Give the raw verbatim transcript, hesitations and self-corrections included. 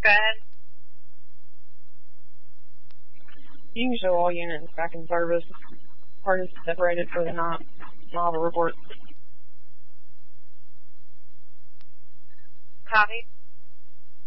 Go ahead. You can show all units back in service. Parties separated for the night. I'll have a report. Copy.